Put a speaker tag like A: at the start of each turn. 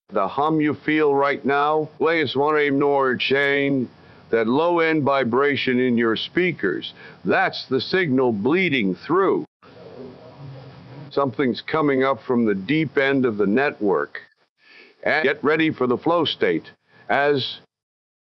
A: The hum you feel right now, please want to ignore Shane. That low end vibration in your speakers, that's the signal bleeding through. Something's coming up from the deep end of the network. And get ready for the flow state as